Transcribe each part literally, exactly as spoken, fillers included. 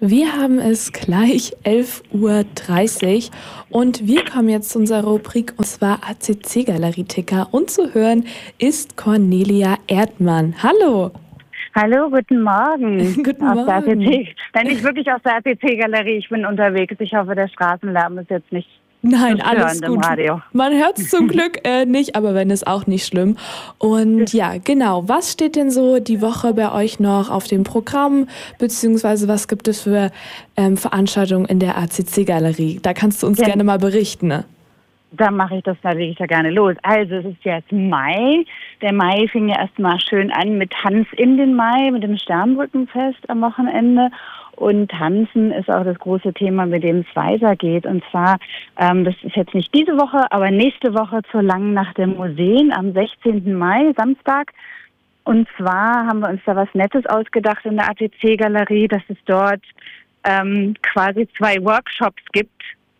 Wir haben es gleich elf Uhr dreißig und wir kommen jetzt zu unserer Rubrik, und zwar A C C-Galerie-Ticker. Und zu hören ist Cornelia Erdmann. Hallo! Hallo, guten Morgen. Guten aus der Morgen. A C C. Nein, nicht wirklich aus der A C C-Galerie. Ich bin unterwegs. Ich hoffe, der Straßenlärm ist jetzt nicht Nein, zu alles störend im gut. Radio. Man hört es zum Glück äh, nicht, aber wenn es auch nicht schlimm. Und ja, genau. Was steht denn so die Woche bei euch noch auf dem Programm? Beziehungsweise was gibt es für ähm, Veranstaltungen in der A C C-Galerie? Da kannst du uns Ja. gerne mal berichten. Ne? Da mache ich das natürlich ja gerne los. Also es ist jetzt Mai. Der Mai fing ja erstmal schön an mit Tanz in den Mai, mit dem Sternbrückenfest am Wochenende. Und Tanzen ist auch das große Thema, mit dem es weitergeht. Und zwar, ähm, das ist jetzt nicht diese Woche, aber nächste Woche zur Langen Nacht der Museen am sechzehnten Mai, Samstag. Und zwar haben wir uns da was Nettes ausgedacht in der A C C-Galerie, dass es dort ähm, quasi zwei Workshops gibt,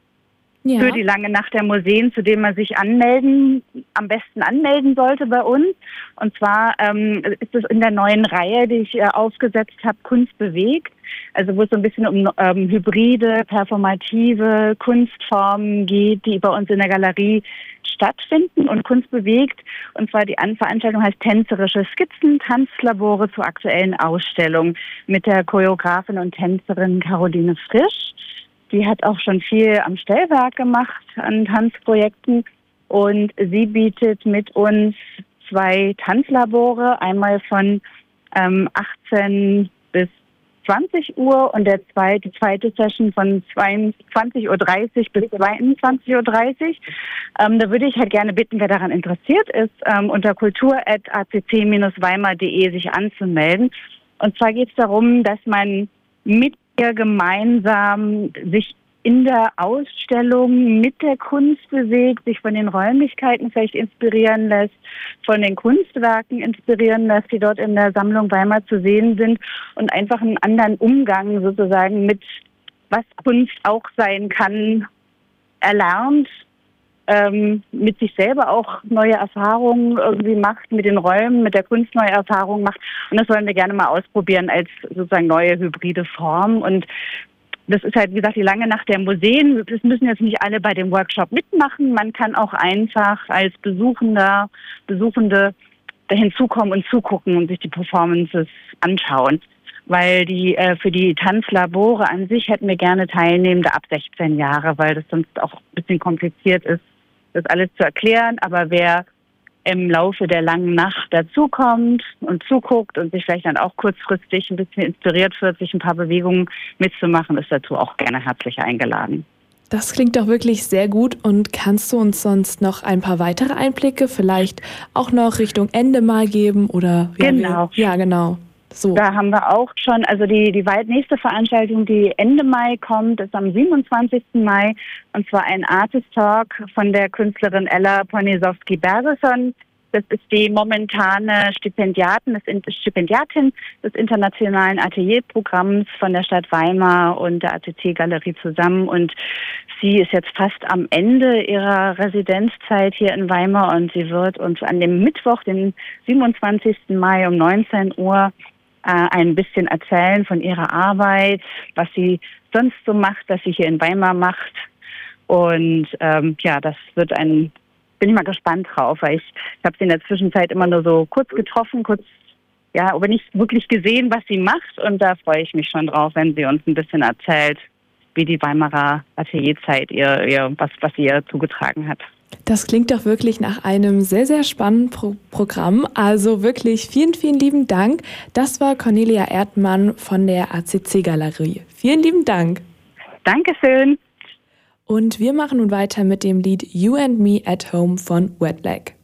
Ja. für die Lange Nacht der Museen, zu denen man sich anmelden, am besten anmelden sollte bei uns. Und zwar ähm, ist es in der neuen Reihe, die ich äh, aufgesetzt habe, Kunst bewegt. Also wo es so ein bisschen um ähm, hybride, performative Kunstformen geht, die bei uns in der Galerie stattfinden und Kunst bewegt. Und zwar die Veranstaltung heißt Tänzerische Skizzen, Tanzlabore zur aktuellen Ausstellung mit der Choreografin und Tänzerin Caroline Frisch. Die hat auch schon viel am Stellwerk gemacht an Tanzprojekten und sie bietet mit uns zwei Tanzlabore, einmal von ähm, achtzehn bis zwanzig Uhr und der zweite, die zweite Session von zweiundzwanzig Uhr dreißig bis zweiundzwanzig Uhr dreißig. Ähm, da würde ich halt gerne bitten, wer daran interessiert ist, ähm, unter kultur at a c c Bindestrich weimar punkt de sich anzumelden. Und zwar geht es darum, dass man mit ihr gemeinsam sich in der Ausstellung mit der Kunst bewegt, sich von den Räumlichkeiten vielleicht inspirieren lässt, von den Kunstwerken inspirieren lässt, die dort in der Sammlung Weimar zu sehen sind und einfach einen anderen Umgang sozusagen mit, was Kunst auch sein kann, erlernt, ähm, mit sich selber auch neue Erfahrungen irgendwie macht, mit den Räumen, mit der Kunst neue Erfahrungen macht. Und das wollen wir gerne mal ausprobieren als sozusagen neue hybride Form. Und das ist halt, wie gesagt, die Lange Nacht der Museen. Das müssen jetzt nicht alle bei dem Workshop mitmachen. Man kann auch einfach als Besuchender, Besuchende hinzukommen und zugucken und sich die Performances anschauen. Weil die äh, für die Tanzlabore an sich hätten wir gerne Teilnehmende ab sechzehn Jahre, weil das sonst auch ein bisschen kompliziert ist, das alles zu erklären. Aber wer im Laufe der langen Nacht dazukommt und zuguckt und sich vielleicht dann auch kurzfristig ein bisschen inspiriert wird, sich ein paar Bewegungen mitzumachen, ist dazu auch gerne herzlich eingeladen. Das klingt doch wirklich sehr gut. Und kannst du uns sonst noch ein paar weitere Einblicke vielleicht auch noch Richtung Ende mal geben? Oder ja, Genau. Wir, ja, genau. So. Da haben wir auch schon, also die, die weit nächste Veranstaltung, die Ende Mai kommt, ist am siebenundzwanzigsten Mai, und zwar ein Artist Talk von der Künstlerin Ella Poniesowski-Bergeson. Das ist die momentane Stipendiatin, das Stipendiatin des internationalen Atelierprogramms von der Stadt Weimar und der A C C-Galerie zusammen. Und sie ist jetzt fast am Ende ihrer Residenzzeit hier in Weimar und sie wird uns an dem Mittwoch, den siebenundzwanzigsten Mai um neunzehn Uhr, äh, ein bisschen erzählen von ihrer Arbeit, was sie sonst so macht, was sie hier in Weimar macht. Und ähm, ja, das wird ein, bin ich mal gespannt drauf, weil ich, ich habe sie in der Zwischenzeit immer nur so kurz getroffen, kurz, ja, aber nicht wirklich gesehen, was sie macht. Und da freue ich mich schon drauf, wenn sie uns ein bisschen erzählt, wie die Weimarer Atelierzeit ihr, ihr was, was sie ihr zugetragen hat. Das klingt doch wirklich nach einem sehr, sehr spannenden Pro- Programm. Also wirklich vielen, vielen lieben Dank. Das war Cornelia Erdmann von der A C C-Galerie. Vielen lieben Dank. Dankeschön. Und wir machen nun weiter mit dem Lied You and Me at Home von Wet Leg.